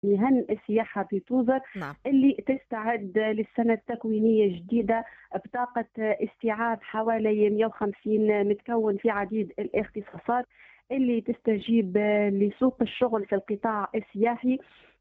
مهن السياحة في توزر نعم. اللي تستعد للسنة التكوينية الجديدة بطاقة استيعاب حوالي 150 متكون في عديد الاختصاصات اللي تستجيب لسوق الشغل في القطاع السياحي.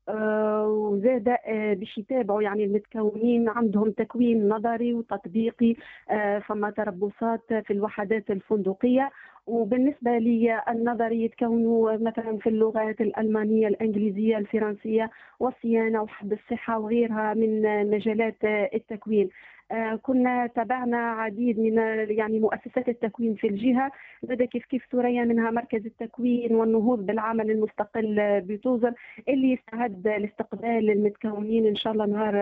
وزاد باش يتابعوا يعني المتكونين عندهم تكوين نظري وتطبيقي. فما تربصات في الوحدات الفندقية. وبالنسبة لي النظري يتكونوا مثلا في اللغات الألمانية الإنجليزية الفرنسية والصيانة وحفظ الصحة وغيرها من مجالات التكوين. كنا تابعنا عديد من يعني مؤسسات التكوين في الجهة. زاد كيف ثريا منها مركز التكوين والنهوض بالعمل المستقل بتوزر اللي يستعد لاستقبال المتكونين إن شاء الله نهار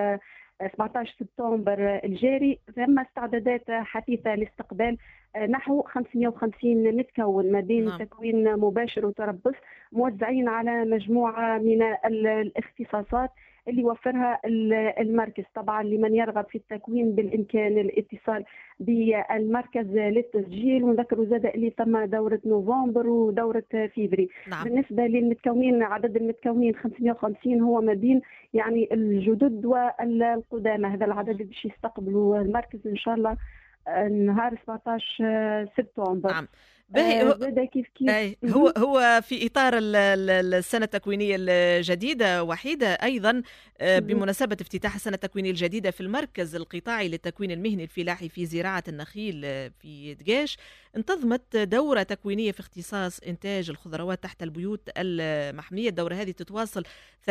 17 سبتمبر الجاري. ثم استعدادات حثيثة لاستقبال نحو 550 متكون ما بين نعم. تكوين مباشر وتربص، موزعين على مجموعة من الاختصاصات اللي يوفرها المركز. طبعا لمن يرغب في التكوين بالإمكان الاتصال بالمركز للتسجيل. ونذكر زاد اللي ثم دورة نوفمبر ودورة فيفري. نعم. بالنسبة للمتكونين عدد المتكونين 550 هو ما بين يعني الجدد والقدامى. هذا العدد مهم. اللي باش يستقبلوا المركز إن شاء الله نهار 17 سبتمبر. نعم. باهي. زاد كيف. أي هو في إطار السنة التكوينية الجديدة وحيدة أيضا، بمناسبة افتتاح السنة التكوينية الجديدة في المركز القطاعي للتكوين المهني الفلاحي في زراعة النخيل في دقاش، انتظمت دورة تكوينية في اختصاص إنتاج الخضروات تحت البيوت المحمية. الدورة هذه تتواصل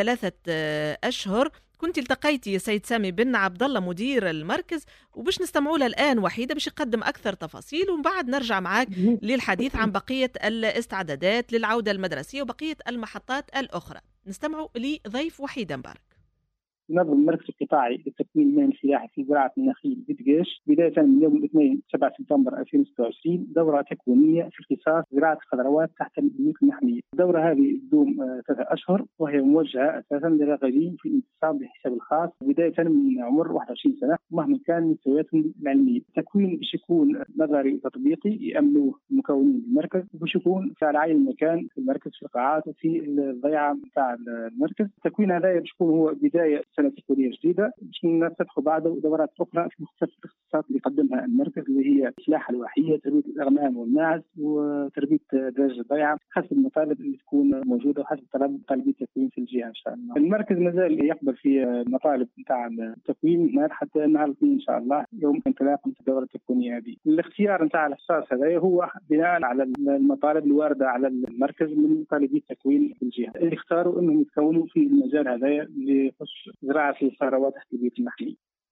3 أشهر. كنت التقيتي يا سيد سامي بن عبد الله مدير المركز، وباش نستمعوا لها الآن وحيدة باش يقدم أكثر تفاصيل، ومن بعد نرجع معاك للحديث عن بقية الاستعدادات للعودة المدرسية وبقية المحطات الأخرى. نستمع لضيف وحيد مبارك. ينظم المركز القطاعي للتكوين المهني الفلاحي في زراعة النخيل بدقاش بداية من يوم الاثنين 7 سبتمبر 2026 دورة تكوينية في اختصاص زراعة الخضروات تحت البيوت المحمية. الدورة هذه تدوم 3 أشهر، وهي موجهة أساسا للراغبين في الانتصاب بحساب الخاص بداية من عمر 21 سنة مهما كان مستوياتهم العلمية. التكوين باش يكون نظري وتطبيقي يأمنوه المكونين بالمركز، وباش يكون على عين المكان في المركز في القاعات وفي الضيعة نتاع المركز. التكوين هذا باش يكون هو بداية سنة تكوينية جديدة باش نفتحوا بعده دورات أخرى في مختلف الاختصاصات اللي يقدمها المركز، اللي هي الفلاحة الوحية، تربية الأغنام والماعز، وتربية دجاج الضيعة حسب المطالب اللي تكون موجودة وحسب طلبية التكوين في الجهة إن شاء الله. المركز مازال يقبل في المطالب نتاع التكوين حتى نهار الاثنين إن شاء الله يوم انطلاق الدورة التكوينية هذه. الاختيار نتاع الاختصاص هذا هو بناء على المطالب الواردة على المركز من طالبي التكوين في الجهة اللي اختاروا أنهم يتكونوا في المجال هذا اللي يخص زراعة الثروات تحت البيوت المحلية.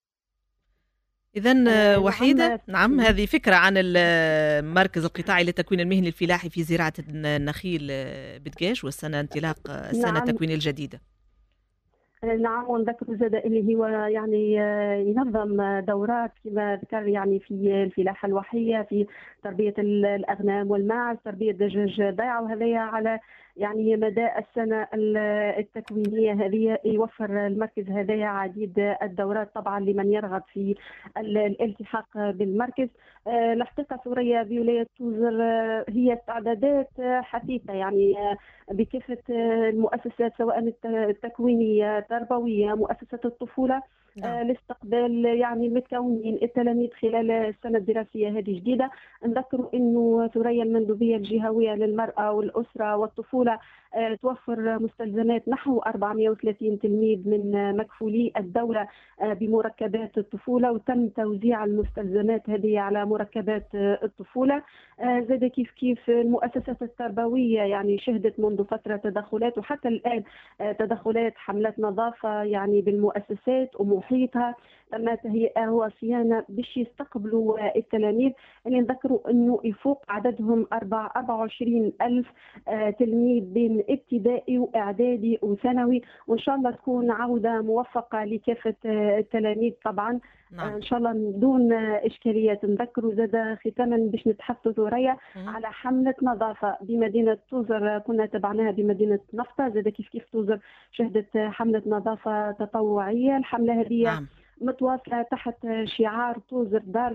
إذن وحيدة، نعم. نعم، هذه فكرة عن المركز القطاعي للتكوين المهني الفلاحي في زراعة النخيل بدقاش والسنة انطلاق السنة نعم. التكوينية الجديدة. نعم. ونذكر زاد اللي هو يعني ينظم دورات كما ذكر يعني في الفلاحة الوحية، في تربية الأغنام والماعز، تربية دجاج ضيعة. وهذا على يعني مدى السنة التكوينية هذه يوفر المركز هذا عديد الدورات طبعا لمن يرغب في الالتحاق بالمركز. الحقيقة ثريا بولاية توزر هي استعدادات حثيثة يعني بكافة المؤسسات سواء التكوينية التربوية مؤسسة الطفولة نعم. لاستقبال يعني المتكونين التلاميذ خلال السنة الدراسية هذه الجديدة. نذكر أنه ثريا المندوبية الجهوية للمرأة والأسرة والطفولة توفر مستلزمات نحو 430 تلميذ من مكفولي الدولة بمركبات الطفولة، وتم توزيع المستلزمات هذه على مركبات الطفولة. زاد كيف المؤسسات التربوية يعني شهدت منذ فترة تدخلات وحتى الآن تدخلات حملات نظافة يعني بالمؤسسات ومحيطها. تم تهيئة وصيانة باش يستقبلوا التلاميذ اللي نذكروا أنه يفوق عددهم 24 ألف تلميذ بين ابتدائي وإعدادي وثانوي. وإن شاء الله تكون عودة موفقة لكافة التلاميذ طبعا. نعم. إن شاء الله بدون إشكاليات. نذكروا زاد ختاما باش نتحدثوا ثريا على حملة نظافة بمدينة توزر كنا تبعناها بمدينة نفطة. زاد كيف توزر شهدت حملة نظافة تطوعية. الحملة هذه نعم. متواصلة تحت شعار توزر دارنا.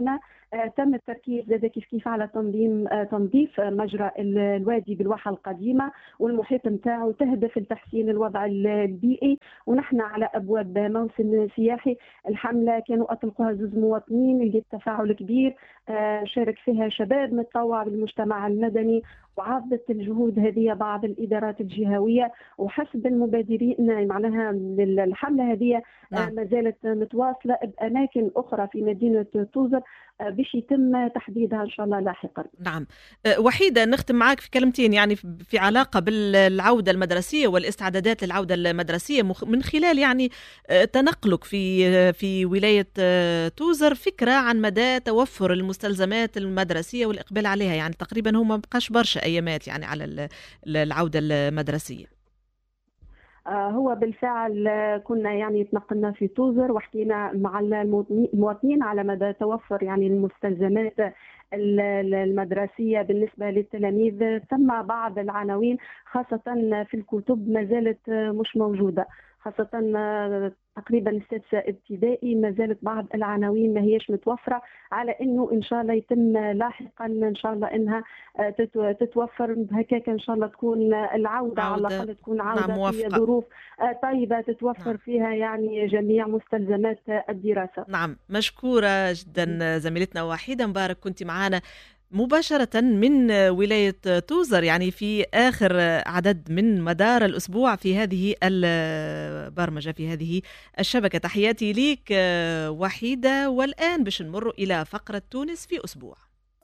تم التركيز لدى كيف على تنظيف مجرى الوادي بالواحة القديمة والمحيط نتاعو، تهدف لتحسين الوضع البيئي. ونحن على أبواب موسم سياحي. الحملة كانوا أطلقوها زوز مواطنين، لقيت تفاعل كبير، شارك فيها شباب متطوع بالمجتمع المدني، وعضت الجهود هذه بعض الإدارات الجهوية. وحسب المبادرين معناها الحملة هذه ما زالت متواصلة بأماكن أخرى في مدينة توزر باش يتم تحديدها إن شاء الله لاحقا. نعم. وحيدة، نختم معك في كلمتين يعني في علاقة بالعودة المدرسية والاستعدادات للعودة المدرسية من خلال يعني تنقلك في ولاية توزر، فكرة عن مدى توفر المستلزمات المدرسية والإقبال عليها. يعني تقريبا هو ما بقاش برشا أيامات يعني على العودة المدرسية. هو بالفعل كنا يعني تنقلنا في توزر وحكينا مع المواطنين على مدى توفر يعني المستلزمات المدرسية بالنسبة للتلاميذ. ثم بعض العناوين خاصة في الكتب ما زالت مش موجودة، خاصة تقريبا السادسة ابتدائي ما زالت بعض العناوين ما هيش متوفرة، على انه ان شاء الله يتم لاحقا ان شاء الله انها تتوفر هكاك. ان شاء الله تكون العودة على الاقل تكون عودة في ظروف طيبة تتوفر فيها يعني جميع مستلزمات الدراسة. نعم، مشكورة جدا زميلتنا وحيدة مبارك، كنت معنا مباشرة من ولاية توزر يعني في آخر عدد من مدار الأسبوع في هذه البرمجة في هذه الشبكة. تحياتي ليك وحيدة. والآن باش نمر إلى فقرة تونس في أسبوع.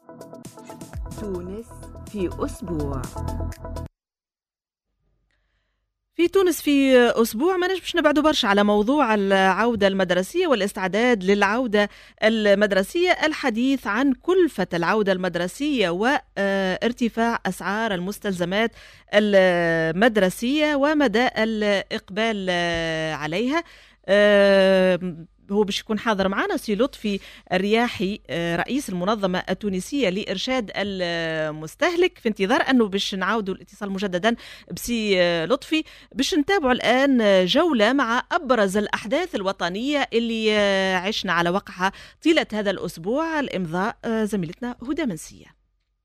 تونس في أسبوع. في تونس في أسبوع ما نجمش نبعدوا برشا على موضوع العودة المدرسية والاستعداد للعودة المدرسية، الحديث عن كلفة العودة المدرسية وارتفاع أسعار المستلزمات المدرسية ومدى الإقبال عليها. هو باش يكون حاضر معنا سي لطفي الرياحي رئيس المنظمة التونسية لإرشاد المستهلك. في انتظار أنه باش نعاودوا الاتصال مجددا بسي لطفي باش نتابعوا الآن جولة مع أبرز الأحداث الوطنية اللي عشنا على وقعها طيلة هذا الأسبوع. الإمضاء زميلتنا هدى منسية.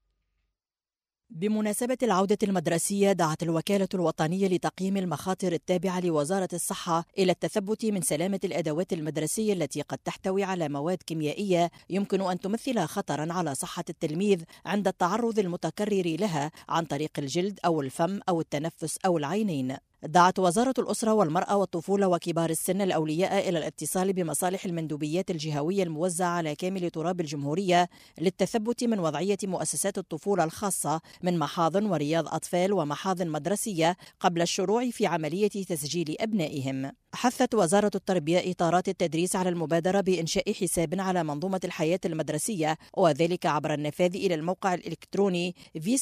بمناسبة العودة المدرسية دعت الوكالة الوطنية لتقييم المخاطر التابعة لوزارة الصحة إلى التثبت من سلامة الأدوات المدرسية التي قد تحتوي على مواد كيميائية يمكن أن تمثل خطراً على صحة التلميذ عند التعرض المتكرر لها عن طريق الجلد أو الفم أو التنفس أو العينين. دعت وزارة الأسرة والمرأة والطفولة وكبار السن الأولياء إلى الاتصال بمصالح المندوبيات الجهوية الموزعة على كامل تراب الجمهورية للتثبت من وضعية مؤسسات الطفولة الخاصة من محاضن ورياض أطفال ومحاضن مدرسية قبل الشروع في عملية تسجيل أبنائهم. حثت وزارة التربية إطارات التدريس على المبادرة بإنشاء حساب على منظومة الحياة المدرسية، وذلك عبر النفاذ إلى الموقع الإلكتروني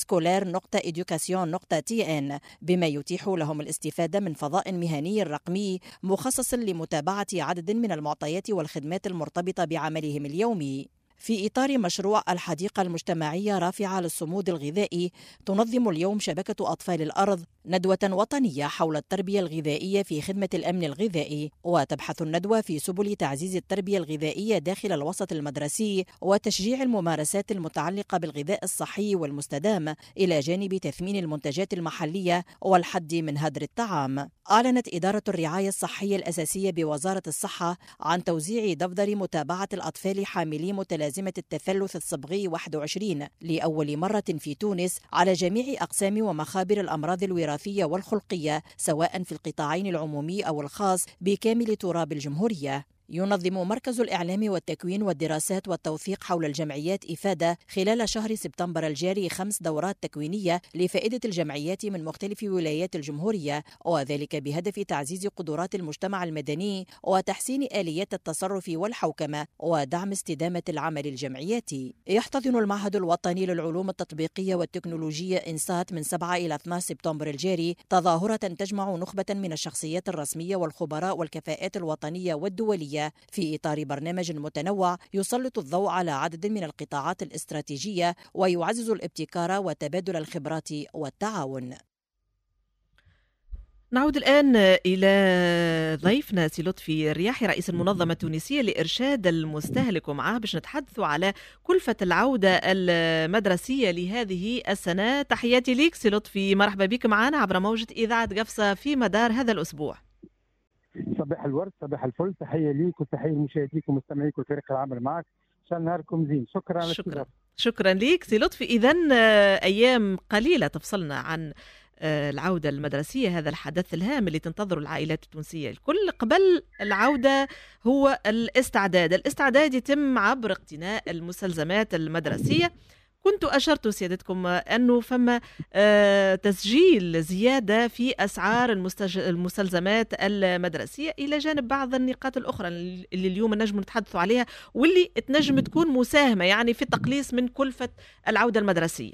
viscolaire.education.tn بما يتيح لهم الاستفادة من فضاء مهني رقمي مخصص لمتابعة عدد من المعطيات والخدمات المرتبطة بعملهم اليومي. في إطار مشروع الحديقة المجتمعية رافعة للصمود الغذائي، تنظم اليوم شبكة أطفال الأرض ندوة وطنية حول التربية الغذائية في خدمة الأمن الغذائي، وتبحث الندوة في سبل تعزيز التربية الغذائية داخل الوسط المدرسي وتشجيع الممارسات المتعلقة بالغذاء الصحي والمستدام إلى جانب تثمين المنتجات المحلية والحد من هدر الطعام. أعلنت إدارة الرعاية الصحية الأساسية بوزارة الصحة عن توزيع دفتر متابعة الأطفال حاملي متلازمة التثلث الصبغي 21 لأول مرة في تونس على جميع أقسام ومخابر الأمراض الوراثية والخلقية سواء في القطاعين العمومي أو الخاص بكامل تراب الجمهورية. ينظم مركز الإعلام والتكوين والدراسات والتوثيق حول الجمعيات إفادة خلال شهر سبتمبر الجاري 5 دورات تكوينية لفائدة الجمعيات من مختلف ولايات الجمهورية، وذلك بهدف تعزيز قدرات المجتمع المدني وتحسين آليات التصرف والحوكمة ودعم استدامة العمل الجمعياتي. يحتضن المعهد الوطني للعلوم التطبيقية والتكنولوجية إنسات من 7 إلى 12 سبتمبر الجاري تظاهرة تجمع نخبة من الشخصيات الرسمية والخبراء والكفاءات الوطنية والدولية في إطار برنامج متنوع يسلط الضوء على عدد من القطاعات الاستراتيجية ويعزز الابتكار وتبادل الخبرات والتعاون. نعود الآن إلى ضيفنا سي لطفي الرياحي رئيس المنظمة التونسية لإرشاد المستهلك، ومعاه باش نتحدثوا على كلفة العودة المدرسية لهذه السنة. تحياتي ليك سي لطفي، مرحبا بك معنا عبر موجة إذاعة قفصة في مدار هذا الأسبوع. صباح الورد، صباح الفل، تحية ليك وتحية لمشاهديك ومستمعيك وفريق العمل معك. إن شاء الله نهاركم زين. شكرا ليك سي لطفي. إذن أيام قليلة تفصلنا عن العودة المدرسية، هذا الحدث الهام اللي تنتظره العائلات التونسية الكل. قبل العودة هو الاستعداد يتم عبر اقتناء المستلزمات المدرسية. كنت أشرت سيادتكم أنه فما تسجيل زيادة في أسعار المستلزمات المدرسية، إلى جانب بعض النقاط الأخرى اللي اليوم نجم نتحدثوا عليها واللي تنجم تكون مساهمة يعني في التقليص من كلفة العودة المدرسية.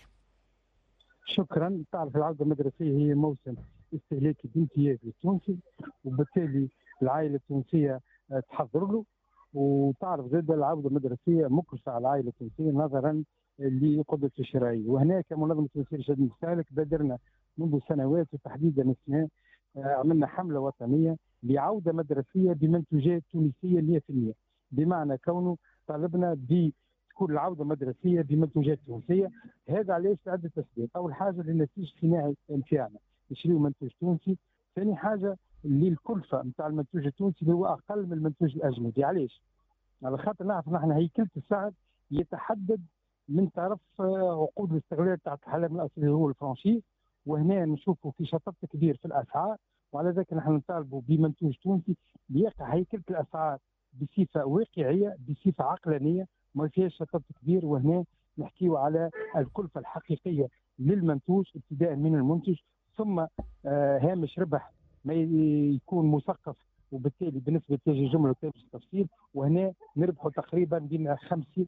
شكرا. تعرف العودة المدرسية هي موسم استهلاكي بامتياز للتونسي، وبالتالي العائلة التونسية تحضر له. وتعرف زاد العودة المدرسية مكلفة على العائلة التونسية نظرا لقدرته الشرائية. وهنا كمنظمة تونسية لإرشاد المستهلك بادرنا منذ سنوات، وتحديدا السنة عملنا حملة وطنية لعودة مدرسية بمنتوجات تونسية 100%، بمعنى كونه طالبنا تكون العودة مدرسية بمنتوجات تونسية. هذا علاش عدة أسباب. أول حاجة للنتيج الصناعي نتاعنا نشريو منتوج تونسي. ثاني حاجة للكلفة نتاع المنتوج التونسي اللي هو أقل من المنتوج الأجنبي. علاش؟ على خاطر نعرف نحن هيكلة السعر يتحدد من طرف عقود الاستغلال تاع الحلال الأصلي هو الفرنشيز، وهنا نشوفوا في شطط كبير في الأسعار، وعلى ذلك نحن نطالبوا بمنتوج تونسي ليقع هيكلة الأسعار بصفة واقعية بصفة عقلانية ما فيهاش شطط كبير. وهنا نحكيوا على الكلفة الحقيقية للمنتوج ابتداء من المنتج، ثم هامش ربح ما يكون مثقف، وبالتالي بالنسبة لتاجر الجملة وتاجر التفصيل. وهنا نربحوا تقريبا بين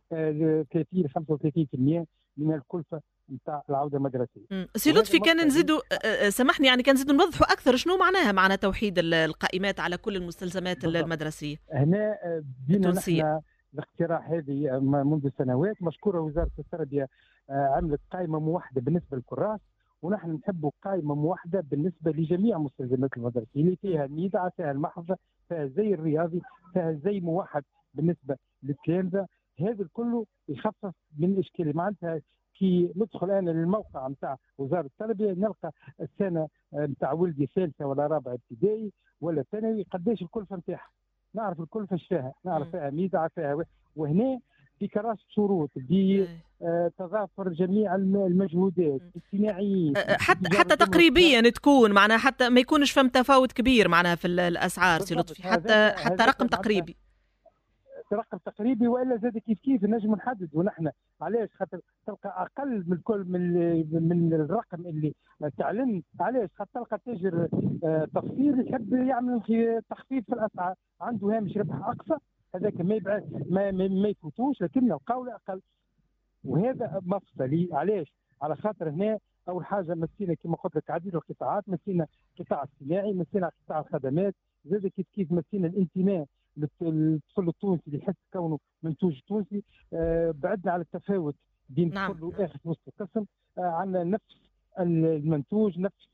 30-35% من الكلفة نتاع العودة المدرسية. سي لطفي كان نزيدوا سامحني يعني كان نزيدوا نوضحوا أكثر شنو معناها توحيد القائمات على كل المستلزمات المدرسية هنا بينا نحن الاقتراح هذه منذ سنوات. مشكورة وزارة التربية عملت قائمة موحدة بالنسبة للكراس، ونحن نحب قائمة موحدة بالنسبة لجميع مستلزمات المدرسية اللي فيها الميدعة، فيها المحفظة، فيها الزي الرياضي، فيها الزي موحد بالنسبة للتلامذة. هذا الكل يخفف من الإشكال. معناتها كي ندخل أنا للموقع نتاع وزارة التربية نلقى السنة نتاع ولدي ثالثة ولا رابعة ابتدائي ولا ثانوي قداش الكلفة نتاعها، نعرف الكلفة ايش فيها، نعرف فيها ميدعة فيها. وهنا بكراسة شروط بتضافر جميع المجهودات الصناعيين، حتى تقريبيا تكون معناها حتى ما يكونش فهم تفاوت كبير معناها في الأسعار سي لطفي، حتى رقم تقريبي. رقم تقريبي، والا زاد كيف نجم نحدد. ونحن علاش خاطر تلقى اقل من كل من الرقم اللي تعلن. علاش خاطر تلقى تاجر تفصيل يحب يعمل تخفيض في الاسعار، عنده هامش ربح اقصى، هذاك ما يفوتوش، لكن القول اقل. وهذا مفصلي. علاش؟ على خاطر هنا اول حاجه مسينا كما قلت لك عديد القطاعات، مسينا القطاع الصناعي، مسينا قطاع الخدمات، زاد كيف مسينا الانتماء للطفل التونسي اللي يحس كونه منتوج تونسي. بعدنا على التفاوت بين الطفل واخر وسط القسم. عندنا نفس المنتوج، نفس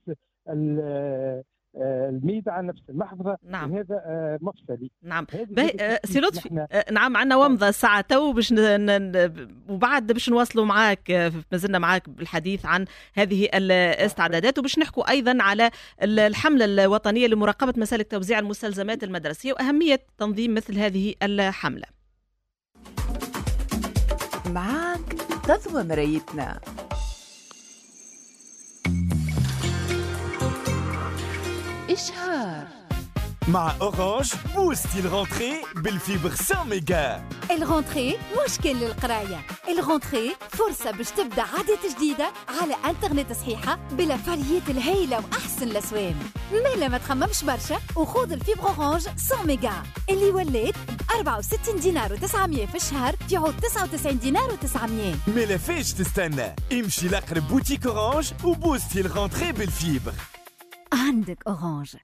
الميدعة، نفس المحفظة. نعم. هذا مفصلي. نعم. سي لطفي نعم عندنا ومضة ساعة تو باش وبعد باش نواصلوا معاك، مازلنا معاك بالحديث عن هذه الاستعدادات، وباش نحكوا أيضا على الحملة الوطنية لمراقبة مسالك توزيع المستلزمات المدرسية وأهمية تنظيم مثل هذه الحملة. معاك تضوى مرايتنا. إشهار مع أورانج بوستي الغونتري بالفيبر 100 ميجا. الغونتري مشكل للقراية، الغونتري فرصة باش تبدأ عادة جديدة على انترنت صحيحة بلا فاليات الهايلة وأحسن الأسوام. مالا ما تخممش برشا وخوض الفيبر أورانج 100 ميجا اللي ولات 64 دينار و900 في الشهر في عوض 99 دينار و900. مالا فيش تستنى، امشي لأقرب بوتيك أورانج وبوستي الغونتري بالفيبر. عندك أورانج.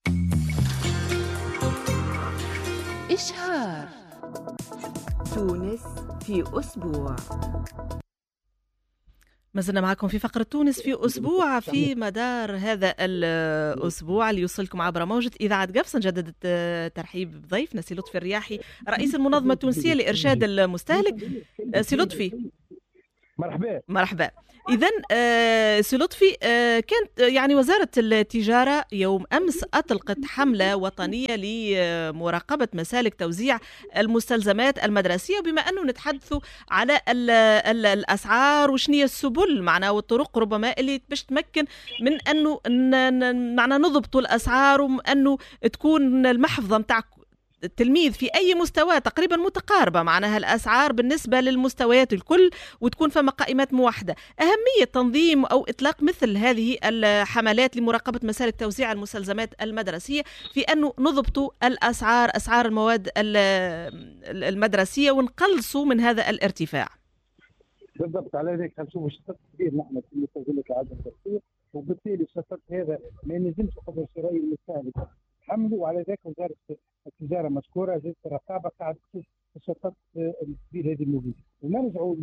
إشهار تونس في أسبوع. ما زلنا معكم في فقرة تونس في أسبوع في مدار هذا الأسبوع اللي يوصلكم عبر موجة إذاعة قفص. نجدد ترحيب بضيفنا سي لطفي الرياحي رئيس المنظمة التونسية لإرشاد المستهلك. سي لطفي مرحبا. إذن سي لطفي، كانت يعني وزارة التجارة يوم أمس أطلقت حملة وطنية لمراقبة مسالك توزيع المستلزمات المدرسية، بما أنه نتحدثوا على الأسعار وشنية السبل معنا والطرق ربما اللي باش تمكن من أنه معنا نضبطوا الأسعار، وأنه تكون المحفظة متاع التلميذ في أي مستوى تقريبا متقاربة معناها الأسعار بالنسبة للمستويات الكل، وتكون فما قائمات موحدة. أهمية تنظيم أو إطلاق مثل هذه الحملات لمراقبة مسالك توزيع المستلزمات المدرسية في أنه نضبطوا أسعار المواد المدرسية ونقلصوا من هذا الارتفاع. بالضبط، على ذلك نشوفوا شتات كبير نحن في مستلزمات العادة الدراسية، وبالتالي الشتات هذا ما ينجمش قدر شرائي المستهلك حمله، وعلى ذلك وزارة التجارة مشكورة جزء الرقابة قاعد تشوف الشتات الكبير هذه الموجودة. ونرجعوا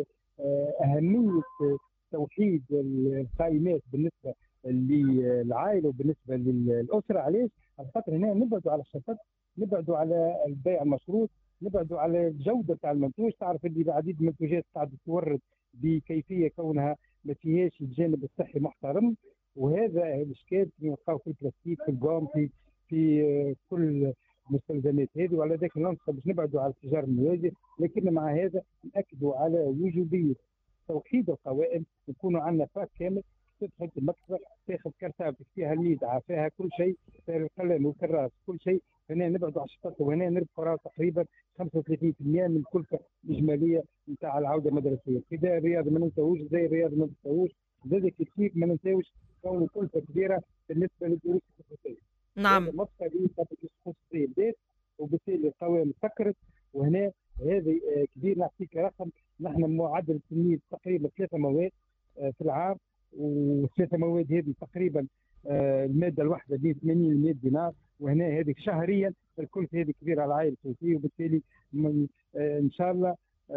لأهمية توحيد القائمات بالنسبة للعائلة وبالنسبة للأسرة. علاش؟ على خاطر هنا نبعدوا على الشتات، نبعدوا على البيع المشروط، نبعدوا على الجودة تاع المنتوج. تعرف اللي عديد المنتوجات قاعدة تورد بكيفية كونها ما فيهاش الجانب الصحي محترم، وهذا الاشكال نلقاو في البلاستيك، في القوم، في كل المستلزمات هذه. وعلى ذلك ننصح باش نبعدوا على التجار الموازي، لكن مع هذا ناكدوا على وجوبيه توحيد القوائم، يكونوا عندنا باك كامل. تدخل المكتبه تاخذ كرتاب فيها الميدعه، فيها كل شيء، فيها القلم والكراس، كل شيء. هنا نبعدوا على الشطات، وهنا نربحوا تقريبا 35% من الكلفه الاجماليه نتاع العوده المدرسيه. كذا الرياضه ما ننساوش، زي الرياضه ما ننساوش، زاد كيف ما ننساوش كون كلفه كبيره بالنسبه للدروس الخصوصيه. نعم. مصدر الخصوصيه بدات، وبالتالي القوائم سكرت. وهنا هذه كبير. نعطيك رقم، نحن معدل التلميذ تقريبا 3 مواد في العام، و3 مواد هذه تقريبا الماده الواحده ب 80 100 دينار. وهنا هذه شهريا الكلفه هذه كبيره على العائله التونسيه، وبالتالي ان شاء الله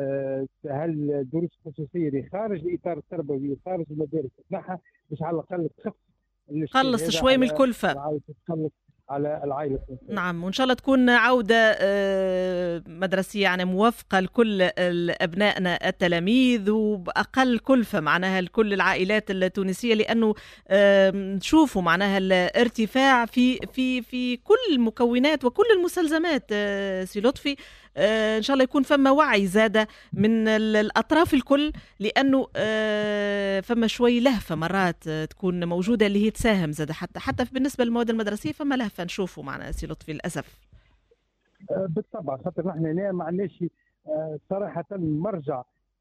هل الدروس الخصوصيه اللي خارج الاطار التربوي خارج المدارس تنحى باش على الاقل تخف قلص شوي من الكلفه على العائله. نعم، وان شاء الله تكون عوده مدرسيه يعني موفقه لكل ابنائنا التلاميذ وباقل كلفه معناها لكل العائلات التونسيه، لانه نشوفوا معناها الارتفاع في كل المكونات وكل المستلزمات. سي لطفي، ان شاء الله يكون فما وعي زاده من الاطراف الكل، لانه فما شوي لهفه مرات تكون موجوده اللي هي تساهم زاده حتى بالنسبه للمواد المدرسيه فما لهفه نشوفوا معنا سي لطفي للاسف. بالطبع، خاطر نحن هنا ما عندناش صراحه مرجع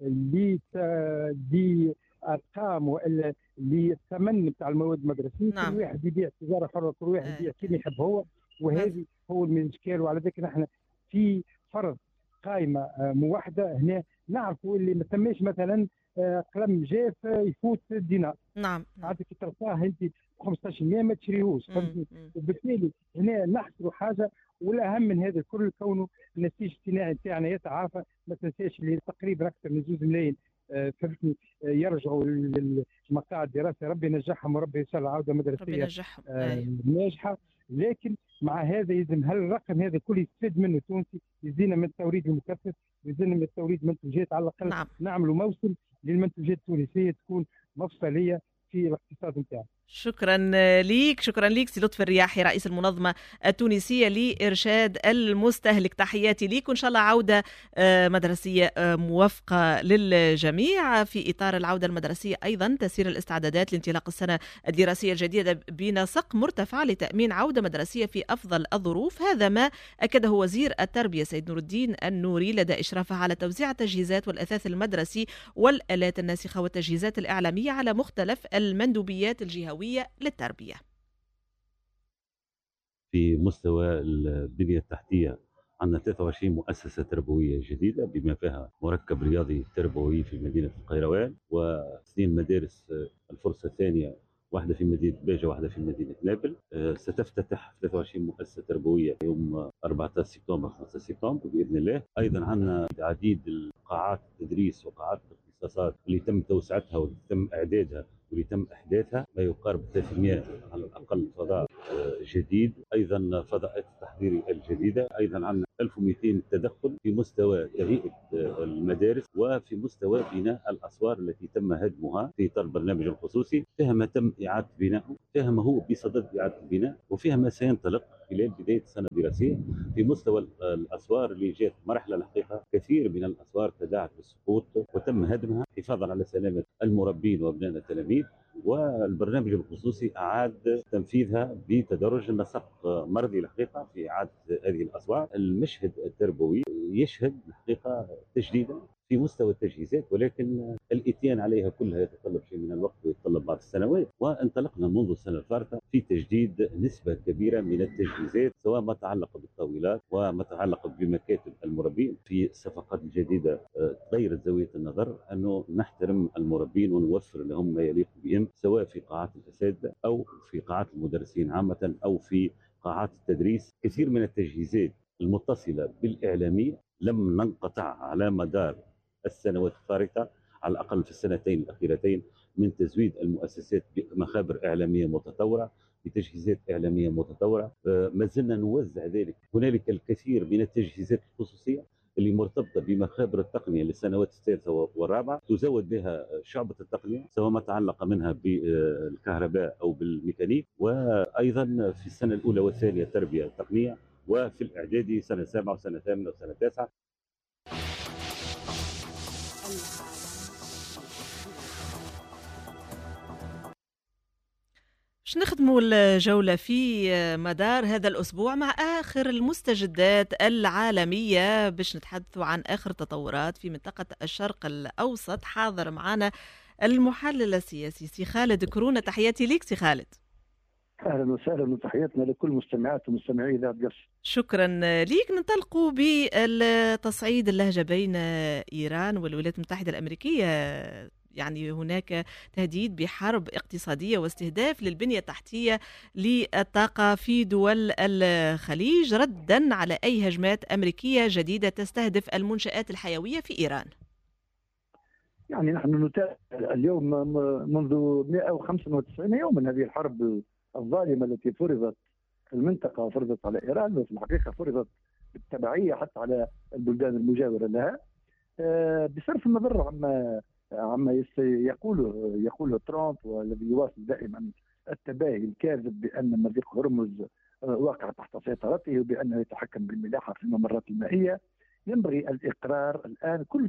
لارقام والا للثمن بتاع المواد المدرسيه. نعم. كل واحد يبيع تجاره حره، كل واحد يبيع كيما يحب هو، وهذه هو الاشكال. وعلى ذلك نحن في فرض قائمه موحده. هنا نعرفوا اللي ما تماش مثلا قلم جاف يفوت دينار. نعم. عادك تلقاه انت 15% ما تشريهوش. وبالتالي هنا نحصروا حاجه، والاهم من هذا الكل كونه النسيج الاجتماعي بتاعنا يتعافى. ما تنساش اللي تقريبا اكثر من 2 ملايين فهمتني يرجعوا لمقاعد الدراسه. ربي ينجحهم وربي ان شاء الله عوده مدرسيه ناجحه. لكن مع هذا يلزم هالرقم هذا كله يستفيد منه التونسي، يزينا من التوريد المكثف، يزينا من التوريد منتوجات على الاقل. نعم. نعملوا موسم للمنتوجات التونسيه تكون مفصليه في الاقتصاد نتاعنا. شكرا ليك سي لطفي الرياحي رئيس المنظمة التونسية لإرشاد المستهلك. تحياتي ليك، وإن شاء الله عودة مدرسية موفقة للجميع. في إطار العودة المدرسية أيضا تسير الاستعدادات لانطلاق السنة الدراسية الجديدة بنسق مرتفع لتأمين عودة مدرسية في أفضل الظروف. هذا ما أكده وزير التربية سيد نور الدين النوري لدى إشرافه على توزيع التجهيزات والأثاث المدرسي والآلات الناسخة والتجهيزات الإعلامية على مختلف المندوبيات الجهوية للتربية. في مستوى البنية التحتية عندنا 23 مؤسسة تربوية جديدة بما فيها مركب رياضي تربوي في مدينة القيروان، و2 مدارس الفرصة الثانية، واحدة في مدينة باجة واحدة في مدينة نابل. ستفتتح 23 مؤسسة تربوية يوم 14 سبتمبر 5 سبتمبر بإذن الله. أيضا عندنا عديد قاعات التدريس وقاعات الاختصاصات اللي تم توسعتها واللي تم اعدادها واللي تم احداثها ما يقارب 300 على الاقل فضاء جديد، ايضا فضاءات التحضيري الجديده، ايضا عندنا 1200 تدخل في مستوى تهيئه المدارس وفي مستوى بناء الاسوار التي تم هدمها في اطار البرنامج الخصوصي، فيها ما تم اعاده بنائه، فيها ما هو بصدد اعاده البناء، وفيها ما سينطلق خلال بدايه السنه الدراسيه. في مستوى الاسوار اللي جات مرحله الحقيقه كثير من الاسوار تداعت بالسقوط وتم هدمها حفاظا على سلامه المربين وابناء التلاميذ، والبرنامج الخصوصي اعاد تنفيذها بتدرج نسق مرضي الحقيقه في اعاده هذه الاسوار. المشهد التربوي يشهد الحقيقه تجديدا في مستوى التجهيزات، ولكن الاتيان عليها كلها يتطلب شيء من الوقت ويتطلب بعض السنوات، وانطلقنا منذ السنه الفارطه في تجديد نسبه كبيره من التجهيزات، سواء ما تعلق بالطاولات وما تعلق بمكاتب المربين. في الصفقات الجديده تغيرت زاويه النظر انه نحترم المربين ونوفر لهم ما يليق بهم، سواء في قاعات الاساتذه او في قاعات المدرسين عامه او في قاعات التدريس. كثير من التجهيزات المتصله بالاعلامي لم ننقطع على مدار السنوات الفارطه، على الاقل في السنتين الاخيرتين، من تزويد المؤسسات بمخابر اعلاميه متطوره، بتجهيزات اعلاميه متطوره. ما زلنا نوزع ذلك. هنالك الكثير من التجهيزات الخصوصيه اللي مرتبطه بمخابر التقنيه للسنوات الثالثه والرابعه، تزود بها شعبه التقنيه، سواء ما تعلق منها بالكهرباء او بالميكانيك، وايضا في السنه الاولى والثانيه تربيه تقنيه، وفي الاعدادي سنه 7 وسنه 8 وسنه 9. باش نخدموا الجولة في مدار هذا الأسبوع مع آخر المستجدات العالمية، باش نتحدثوا عن آخر تطورات في منطقة الشرق الأوسط. حاضر معنا المحلل السياسي سي خالد كرونة. تحياتي ليك سي خالد. اهلا وسهلا وتحياتنا لكل مستمعات ومستمعي اذاعه قش. شكرا ليك. ننطلقوا بالتصعيد اللهجه بين ايران والولايات المتحده الامريكيه. يعني هناك تهديد بحرب اقتصاديه واستهداف للبنيه التحتيه للطاقه في دول الخليج، ردا على اي هجمات امريكيه جديده تستهدف المنشآت الحيويه في ايران. يعني نحن نتابع اليوم منذ 195 يوما هذه الحرب الظالمة التي فرضت في المنطقة وفرضت على إيران، وفي الحقيقة فرضت بالتبعية حتى على البلدان المجاورة لها، بصرف النظر عما يقوله ترامب، والذي يواصل دائما التباهي الكاذب بأن مضيق هرمز واقع تحت سيطرته وبأنه يتحكم بالملاحة في الممرات المائية. ينبغي الإقرار الآن كل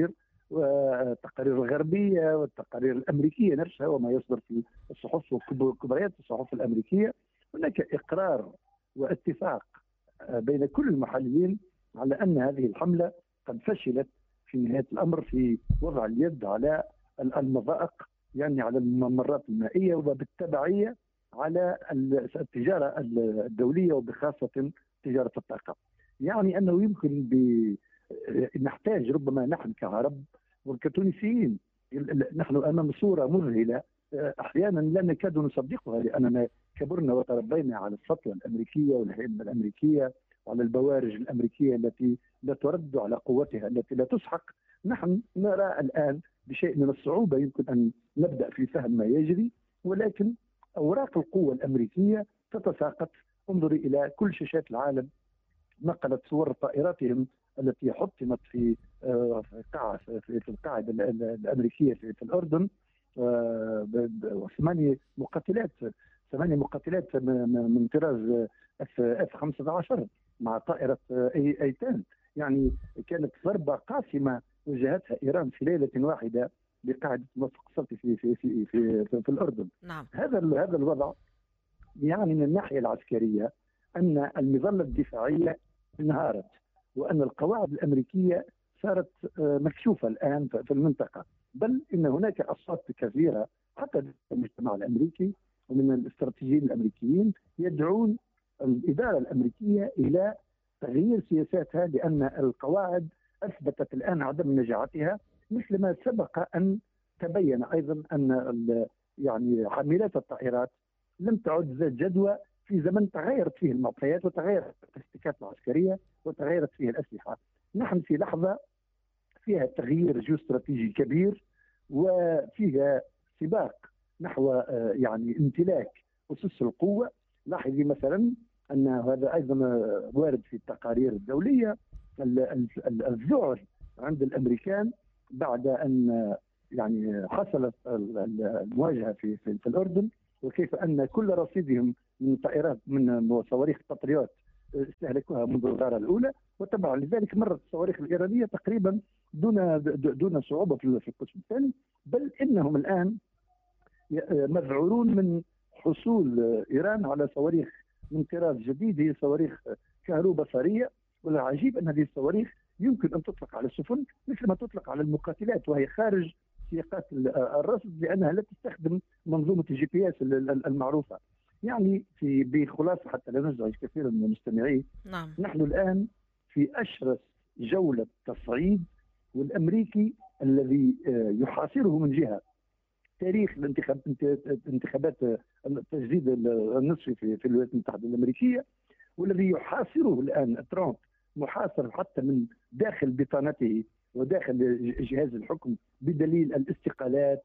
التقارير الغربية والتقارير الأمريكية نفسها وما يصدر في الصحف وكبريات الصحف الأمريكية، هناك إقرار واتفاق بين كل المحللين على أن هذه الحملة قد فشلت في نهاية الأمر في وضع اليد على المضائق، يعني على الممرات المائية، وبالتبعية على التجارة الدولية وبخاصة تجارة الطاقة. يعني أنه يمكن نحتاج ربما نحن كعرب وكتونسيين، نحن امام صوره مذهله احيانا لا نكاد نصدقها، لاننا كبرنا وتربينا على السطوه الامريكيه والهيمنه الامريكيه وعلى البوارج الامريكيه التي لا ترد على قوتها التي لا تسحق. نحن نرى الان بشيء من الصعوبه يمكن ان نبدا في فهم ما يجري، ولكن اوراق القوه الامريكيه تتساقط. انظري الى كل شاشات العالم نقلت صور طائراتهم التي حطمت في القاعدة الأمريكية في الأردن، 8 مقاتلات من طراز F-15 مع طائرة أيتان. يعني كانت ضربة قاسمة وجهتها إيران في ليلة واحدة بقاعدة موفق السلطي في الأردن. نعم. هذا الوضع يعني من الناحية العسكرية أن المظلة الدفاعية انهارت، وأن القواعد الأمريكية صارت مكشوفة الآن في المنطقة، بل إن هناك أصوات كثيرة حتى في المجتمع الأمريكي ومن الاستراتيجيين الأمريكيين يدعون الإدارة الأمريكية إلى تغيير سياساتها، لأن القواعد أثبتت الآن عدم نجاعتها، مثل ما سبق أن تبين أيضا أن يعني حاملات الطائرات لم تعد ذات جدوى في زمن تغيرت فيه المعطيات وتغيرت التكتيكات العسكرية وتغيرت فيه الأسلحة. نحن في لحظة فيها تغيير جيوستراتيجي كبير، وفيها سباق نحو يعني امتلاك أسس القوة. لاحظي مثلا أن هذا أيضا وارد في التقارير الدولية، الذعر عند الأمريكان بعد أن يعني حصلت المواجهة في الأردن، وكيف أن كل رصيدهم من طائرات من صواريخ باتريوت استهلكوها منذ الغارة الأولى، وتبعا لذلك مرت الصواريخ الإيرانية تقريبا دون صعوبة في القسم الثاني. بل إنهم الآن مذعورون من حصول إيران على صواريخ من طراز جديد، هي صواريخ كهروبصرية. والعجيب أن هذه الصواريخ يمكن أن تطلق على السفن مثل ما تطلق على المقاتلات، وهي خارج سياقات الرصد لأنها لا تستخدم منظومة الجي بي اس المعروفة. يعني بخلاصة حتى لا نزعج كثيرا من المستمعين، نعم. نحن الآن في أشرس جولة تصعيد، والأمريكي الذي يحاصره من جهة تاريخ انتخابات التجديد النصفي في الولايات المتحدة الأمريكية، والذي يحاصره الآن ترامب محاصر حتى من داخل بطانته وداخل جهاز الحكم، بدليل الاستقالات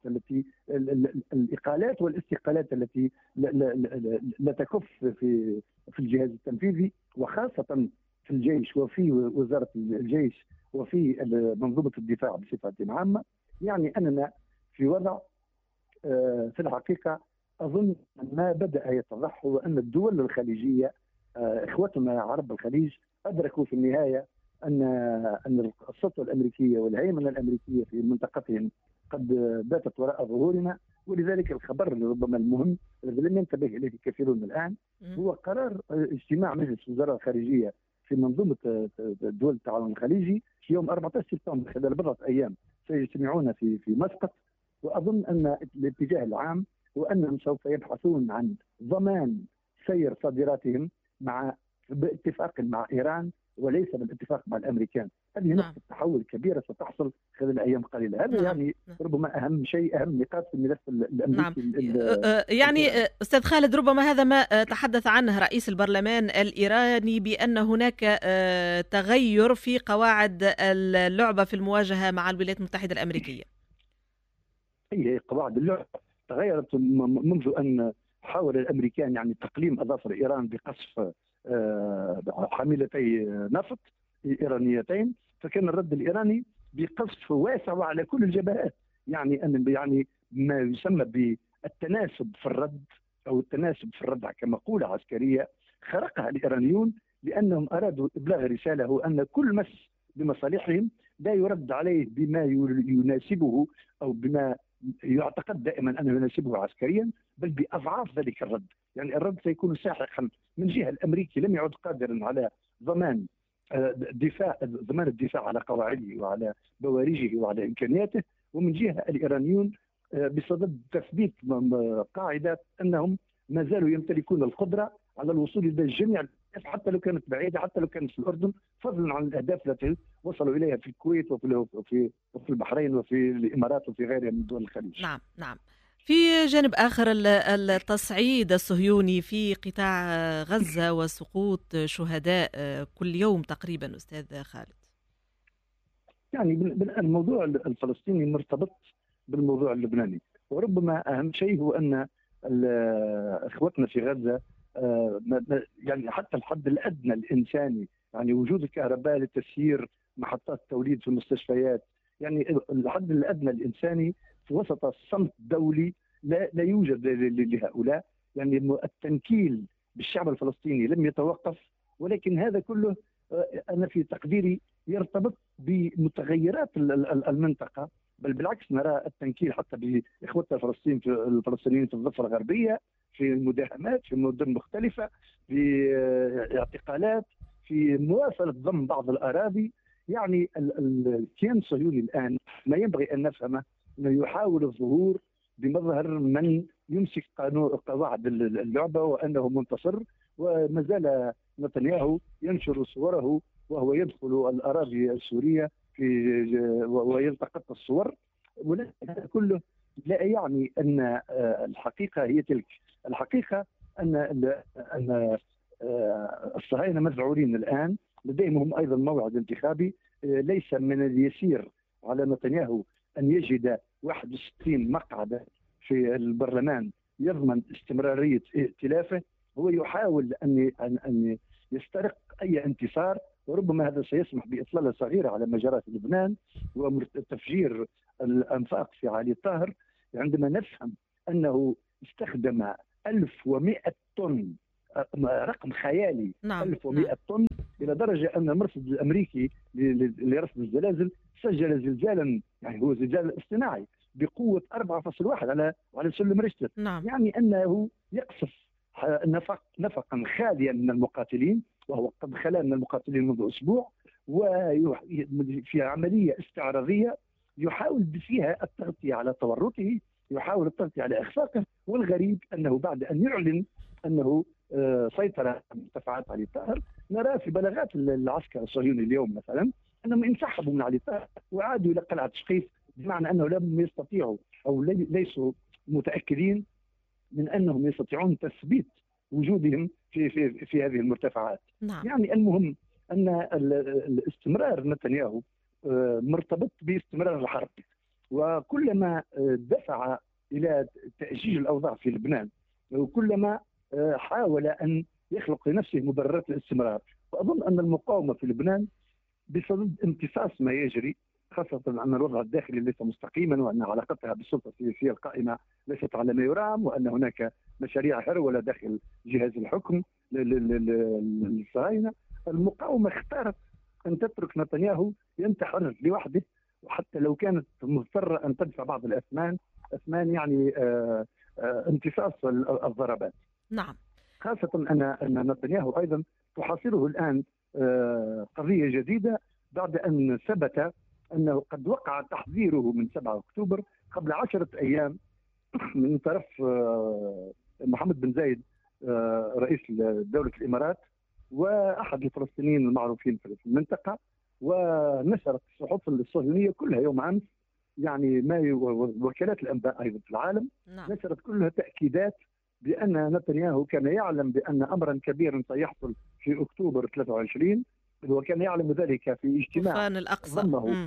الإقالات والاستقالات التي لا تكف في الجهاز التنفيذي، وخاصة في الجيش وفي وزارة الجيش وفي منظومة الدفاع بصفة عامة. يعني أننا في وضع في الحقيقة أظن ما بدأ يتضح هو أن الدول الخليجية إخوتنا عرب الخليج أدركوا في النهاية أن السطوة الأمريكية والهيمنة الأمريكية في منطقتهم قد باتت وراء ظهورنا. ولذلك الخبر اللي ربما المهم الذي لم ينتبه إليه كثيرون الآن هو قرار اجتماع مجلس وزراء الخارجية في منظومة دول التعاون الخليجي يوم 14 سبتمبر، خلال بضعة أيام سيجتمعون في مسقط. وأظن أن الاتجاه العام هو أنهم سوف يبحثون عن ضمان سير صادراتهم باتفاق مع إيران وليس بالاتفاق مع الأمريكان. هذه نقطة تحول كبيرة ستحصل خلال أيام قليلة. هذا يعني ربما أهم شيء، أهم نقاط في الملف الأمريكي. يعني أستاذ خالد، ربما هذا ما تحدث عنه رئيس البرلمان الإيراني بأن هناك تغير في قواعد اللعبة في المواجهة مع الولايات المتحدة الأمريكية. هي قواعد اللعبة تغيرت منذ أن حاول الأمريكان يعني تقليم أظافر إيران بقصف حاملتي نفط إيرانيتين، فكان الرد الإيراني بقصف واسع وعلى كل الجبهات. يعني ما يسمى بالتناسب في الرد أو التناسب في الرد كمقولة عسكرية خرقها الإيرانيون، لأنهم أرادوا إبلاغ رسالة هو أن كل مس بمصالحهم لا يرد عليه بما يناسبه أو بما يعتقد دائما أنه يناسبه عسكريا، بل بأضعاف ذلك الرد. يعني الرد سيكون ساحقا من جهة الأمريكي لم يعد قادرا على ضمان الدفاع على قواعده وعلى بوارجه وعلى إمكانياته، ومن جهة الإيرانيون بصدد تثبيت قاعدة أنهم ما زالوا يمتلكون القدرة على الوصول إلى جميع حتى لو كانت بعيدة، حتى لو كانت في الأردن، فضلا عن الأهداف التي وصلوا إليها في الكويت وفي البحرين وفي الإمارات وفي غيرها من دول الخليج. نعم. في جانب آخر التصعيد الصهيوني في قطاع غزة وسقوط شهداء كل يوم تقريبا أستاذ خالد. يعني الموضوع الفلسطيني مرتبط بالموضوع اللبناني، وربما أهم شيء هو أن إخوتنا في غزة يعني حتى الحد الأدنى الإنساني، يعني وجود الكهرباء لتسيير محطات توليد في المستشفيات، يعني الحد الأدنى الإنساني في وسط الصمت الدولي لا يوجد لهؤلاء. يعني التنكيل بالشعب الفلسطيني لم يتوقف، ولكن هذا كله أنا في تقديري يرتبط بمتغيرات المنطقة، بل بالعكس نرى التنكيل حتى بإخوتنا الفلسطينيين في الضفة الغربية، في المداهمات في مدن مختلفة، في اعتقالات، في مواصلة ضم بعض الأراضي. يعني الكيان الصهيوني الآن ما ينبغي أن نفهمه أنه يحاول الظهور بمظهر من يمسك قواعد اللعبة وأنه منتصر، وما زال نتنياهو ينشر صوره وهو يدخل الأراضي السورية ويلتقط الصور. ولكن هذا كله لا يعني أن الحقيقة هي تلك. الحقيقة أن الصهاينة مذعورين الآن، لديهم هم أيضا موعد انتخابي. ليس من اليسير على نتنياهو أن يجد 61 مقعد في البرلمان يضمن استمرارية ائتلافه. هو يحاول أن يسترق أي انتصار، وربما هذا سيسمح بإطلالة صغيرة على مجرات لبنان وتفجير الأنفاق في علي طاهر، عندما نفهم أنه استخدم 1100 طن، رقم خيالي. نعم. 1100 طن، إلى درجة أن المرصد الأمريكي لرصد الزلازل سجل زلزالا، يعني هو زلزال اصطناعي بقوة 4.1 على سلم ريشتر. نعم. يعني أنه يقصف نفقا خاليا من المقاتلين، وهو قد خلا من المقاتلين منذ أسبوع، وفي عملية استعراضية يحاول فيها التغطية على تورطه، يحاول التغطية على إخفاقه. والغريب أنه بعد أن يعلن أنه سيطر على مرتفعات علي طاهر، نرى في بلاغات العسكر الصهيوني اليوم مثلا أنهم انسحبوا من علي طاهر وعادوا إلى قلعة شقيف، بمعنى أنه لم يستطيعوا أو ليسوا متأكدين من أنهم يستطيعون تثبيت وجودهم في هذه المرتفعات. نعم. يعني المهم أن الاستمرار نتنياهو مرتبط باستمرار الحرب، وكلما دفع إلى تأجيج الأوضاع في لبنان وكلما حاول أن يخلق لنفسه مبررات الاستمرار. وأظن أن المقاومة في لبنان بصدد امتصاص ما يجري، خاصة أن الوضع الداخلي ليس مستقيما، وأن علاقتها بالسلطة السياسية القائمة ليست على ما يرام، وأن هناك مشاريع هرولة داخل جهاز الحكم للصهاينة. المقاومة اختارت أن تترك نتنياهو ينتحر لوحده، وحتى لو كانت مضطرة أن تدفع بعض الأثمان يعني امتصاص الضربات. نعم. خاصة أن نتنياهو أيضا تحاصره الآن قضية جديدة بعد أن ثبت أنه قد وقع تحذيره من 7 أكتوبر قبل 10 أيام من طرف محمد بن زايد رئيس دولة الإمارات وأحد الفلسطينيين المعروفين في المنطقة. ونشرت الصحف الصهيونية كلها يوم أمس، يعني وكالات الأنباء أيضا في العالم، نعم. نشرت كلها تأكيدات بأن نتنياهو كان يعلم بأن أمرا كبيرا سيحصل في أكتوبر 23، وكان يعلم ذلك في اجتماع طوفان الأقصى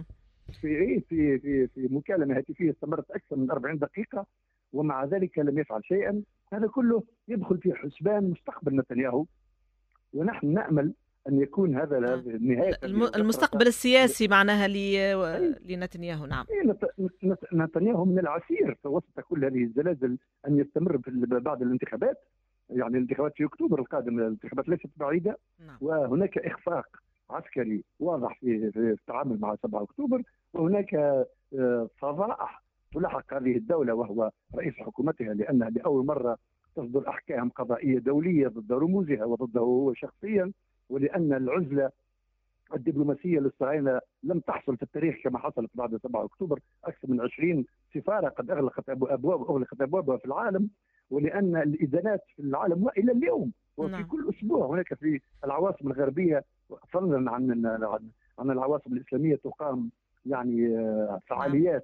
في مكالمة هاتفية استمرت أكثر من 40 دقيقة، ومع ذلك لم يفعل شيئا. هذا كله يدخل في حسبان مستقبل نتنياهو، ونحن نأمل أن يكون هذا نهاية المستقبل السياسي معناها لنتنياهو. نعم. نتنياهو من العسير وسط كل هذه الزلازل أن يستمر بعد الانتخابات، يعني الانتخابات في أكتوبر القادم، الانتخابات ليست بعيدة. نعم. وهناك إخفاق عسكري واضح في التعامل مع 7 أكتوبر، وهناك فضائح تلحق هذه الدولة وهو رئيس حكومتها، لأنها لأول مرة تصدر أحكام قضائية دولية ضد رموزها وضده هو شخصيا، ولأن العزلة الدبلوماسية للصهاينة لم تحصل في التاريخ كما حصلت بعد 7 أكتوبر. أكثر من 20 سفارة قد أغلقت أبوابها في العالم، ولأن الإدانات في العالم وإلى اليوم وفي كل أسبوع هناك في العواصم الغربية فضلا عن العواصم الإسلامية تقام يعني فعاليات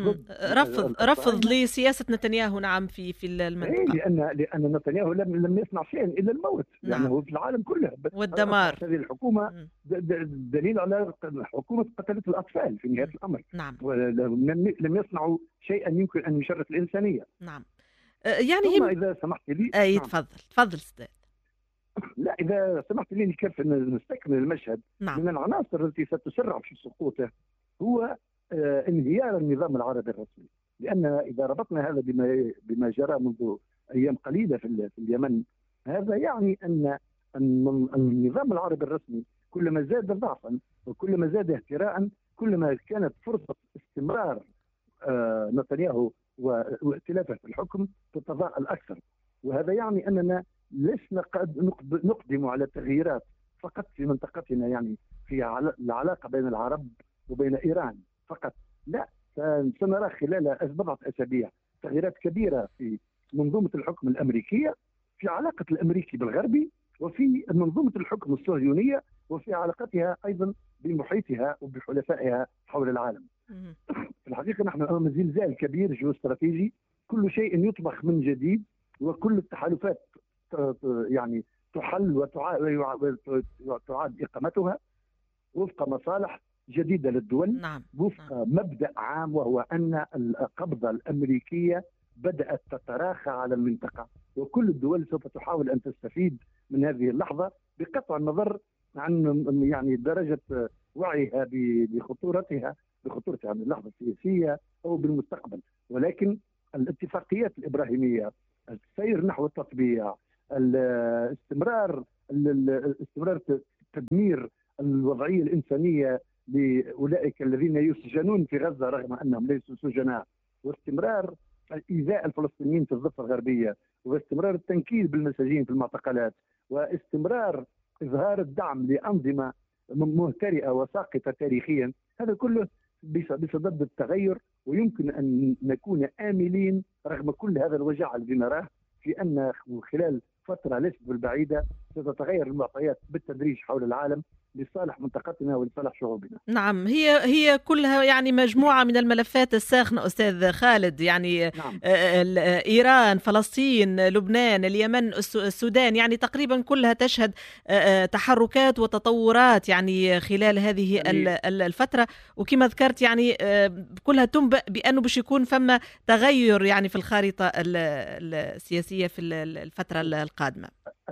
رفض لسياسة نتنياهو. نعم. في المنطقة. لأن نتنياهو لم يصنع شيئا إلا الموت. نعم. لأنه في العالم كله والدمار. هذه الحكومة دليل على حكومة قتلة الأطفال في نهاية الأمر. نعم. لم يصنعوا شيئا يمكن أن يشرف الإنسانية. نعم. يعني إذا سمحت لي. نعم. تفضل استاذ. لا، إذا سمحت لي كيف نستكمل المشهد. نعم. من العناصر التي ستسرع في سقوطه هو انهيار النظام العربي الرسمي، لأن إذا ربطنا هذا بما جرى منذ أيام قليلة في اليمن، هذا يعني أن النظام العربي الرسمي كلما زاد ضعفا وكلما زاد اهتراء، كلما كانت فرصة استمرار نتنياهو وائتلافه في الحكم تتضاءل أكثر. وهذا يعني أننا لسنا قد نقدم على تغييرات فقط في منطقتنا، يعني في العلاقة بين العرب وبين إيران فقط، لا، سنرى خلال 4 أسابيع تغييرات كبيرة في منظومة الحكم الأمريكية، في علاقة الأمريكي بالغربي، وفي منظومة الحكم الصهيونية، وفي علاقتها أيضا بمحيطها وبحلفائها حول العالم. في الحقيقة نحن أمام زلزال كبير جيوستراتيجي، كل شيء يطبخ من جديد، وكل التحالفات يعني تحل وتعاد إقامتها وفق مصالح جديدة للدول نعم. وفق مبدأ عام، وهو أن القبضة الأمريكية بدأت تتراخى على المنطقة، وكل الدول سوف تحاول أن تستفيد من هذه اللحظة بقطع النظر عن يعني درجة وعيها بخطورتها من اللحظة السياسية أو بالمستقبل. ولكن الاتفاقيات الإبراهيمية، السير نحو التطبيع، استمرار تدمير الوضعية الإنسانية لأولئك الذين يسجنون في غزة رغم أنهم ليسوا سجناء، واستمرار إيذاء الفلسطينيين في الضفة الغربية، واستمرار التنكيل بالمساجين في المعتقلات، واستمرار إظهار الدعم لأنظمة مهترئة وساقطة تاريخيا، هذا كله بصدد التغير. ويمكن أن نكون آملين رغم كل هذا الوجع الذي نراه في أن خلال فترة ليست بالبعيدة ستتغير المعطيات بالتدريج حول العالم لصالح منطقتنا ولصالح شعوبنا. نعم، هي كلها يعني مجموعة من الملفات الساخنة أستاذ خالد، يعني نعم. إيران، فلسطين، لبنان، اليمن، السودان، يعني تقريبا كلها تشهد تحركات وتطورات يعني خلال هذه الفترة، وكما ذكرت يعني كلها تنبأ بأنه باش يكون فما تغير يعني في الخارطة السياسية في الفترة القادمة.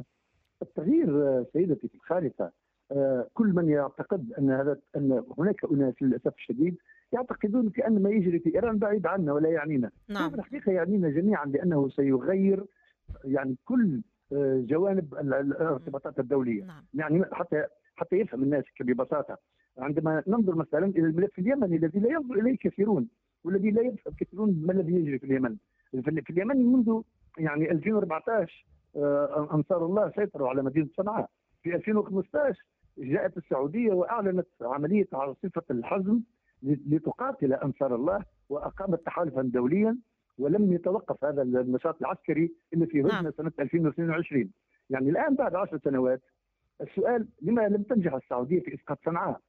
التغيير سيدتي في الخارطة، كل من يعتقد أن هناك أناس للأسف الشديد يعتقدون كأن ما يجري في إيران بعيد عنا ولا يعنينا. نعم. في الحقيقة يعنينا جميعا، لأنه سيغير يعني كل جوانب الارتباطات الدولية. نعم. يعني حتى يفهم الناس ببساطة، عندما ننظر مثلا إلى الملف اليمني الذي لا ينظر إليه كثيرون والذي لا يفهم كثيرون ما الذي يجري في اليمن. في اليمن منذ يعني 2014 أنصار الله سيطروا على مدينة صنعاء. في 2015 جاءت السعودية وأعلنت عملية عاصفة الحزم لتقاتل أنصار الله، وأقامت تحالفا دوليا، ولم يتوقف هذا النشاط العسكري إلا في هدنة سنة 2022. يعني الآن بعد 10 سنوات السؤال: لما لم تنجح السعودية في إسقاط صنعاء؟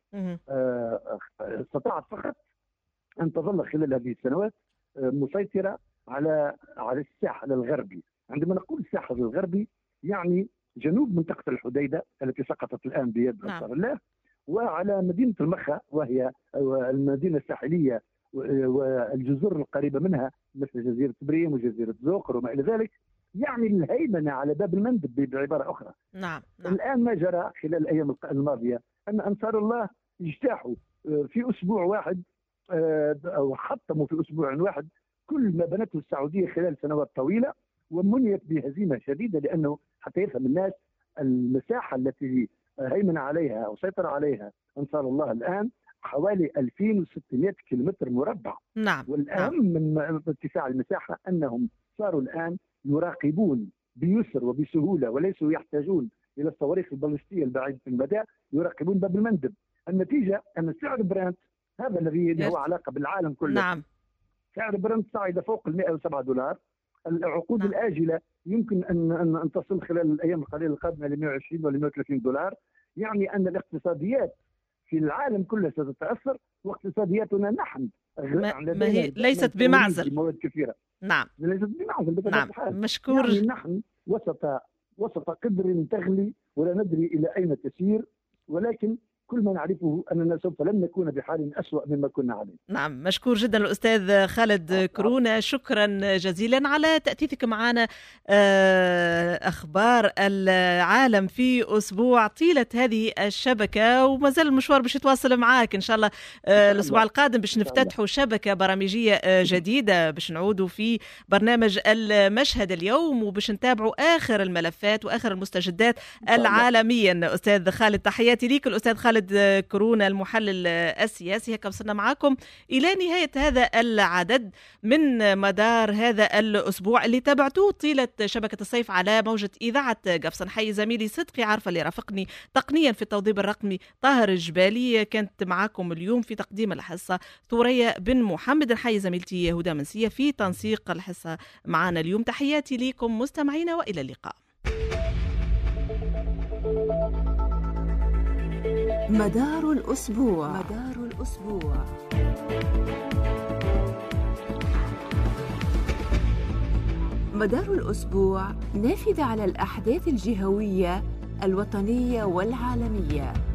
استطاعت فقط أن تظل خلال هذه السنوات مسيطرة على الساحل الغربي. عندما نقول الساحل الغربي يعني جنوب منطقة الحديدة التي سقطت الآن بيد أنصار الله، وعلى مدينة المخا وهي المدينة الساحلية والجزر القريبة منها مثل جزيرة بريم وجزيرة زوقر وما إلى ذلك، يعني الهيمنة على باب المندب بعبارة أخرى. نعم. الآن ما جرى خلال الأيام الماضية أن أنصار الله اجتاحوا في أسبوع واحد أو حطموا في أسبوع واحد كل ما بنته السعودية خلال سنوات طويلة، ومنيت بهزيمة شديدة، لأنه حتى يفهم الناس المساحة التي هيمن عليها أو سيطر عليها أنصار الله الآن حوالي 2600 كيلومتر مربع. نعم. والأهم من اتساع المساحة أنهم صاروا الآن يراقبون بيسر وبسهولة، وليسوا يحتاجون إلى الصواريخ البالستية البعيدة المدى، يراقبون باب المندب. النتيجة أن سعر برنت هذا الذي له علاقة بالعالم كله، نعم، سعر برنت صعد فوق $107. العقود الآجلة يمكن أن تصل خلال الأيام القليلة القادمة ل $120 ولا $130. يعني أن الاقتصاديات في العالم كله ستتأثر، واقتصادياتنا نحن ما هي ليست بمعزل. مواد كثيرة. نعم، ليست بمعزل. نعم. مشكور. يعني نحن وسط قدر تغلي ولا ندري إلى أين تسير، ولكن كل ما نعرفه أننا سوف لن نكون بحال أسوأ مما كنا عليه. نعم، مشكور جدا الأستاذ خالد كرونا، شكرا جزيلا على تأثيرك معنا. أخبار العالم في أسبوع طيلة هذه الشبكة، وما زال المشوار باش يتواصل معاك إن شاء الله. الأسبوع القادم باش نفتتحوا شبكة برامجية جديدة، باش نعودوا في برنامج المشهد اليوم، وباش نتابعوا آخر الملفات وآخر المستجدات العالميا. أستاذ خالد، تحياتي ليك. الأستاذ خالد كرونا المحلل السياسي. هكا وصلنا معكم إلى نهاية هذا العدد من مدار هذا الأسبوع اللي تابعتوه طيلة شبكة الصيف على موجة إذاعة قفص. نحيي زميلي صدقي عارفة اللي رافقني تقنيا في التوظيف الرقمي طاهر الجبالي. كانت معكم اليوم في تقديم الحصة ثوريا بن محمد. نحيي زميلتي يهودا منسية في تنسيق الحصة معنا اليوم. تحياتي لكم مستمعينا، وإلى اللقاء. مدار الأسبوع. مدار الأسبوع نافذة على الأحداث الجهوية الوطنية والعالمية.